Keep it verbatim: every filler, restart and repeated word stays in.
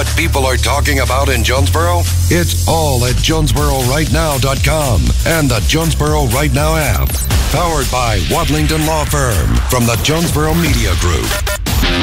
what people are talking about in Jonesboro? It's all at Jonesboro Right Now dot com and the Jonesboro Right Now app. Powered by Wadlington Law Firm from the Jonesboro Media Group.